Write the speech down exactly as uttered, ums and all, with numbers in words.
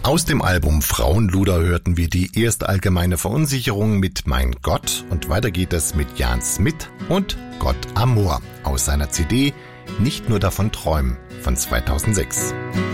Aus dem Album Frauenluder hörten wir die erste allgemeine Verunsicherung mit Mein Gott und weiter geht es mit Jan Smith und Gott Amor aus seiner C D Nicht nur davon träumen von zweitausendsechs.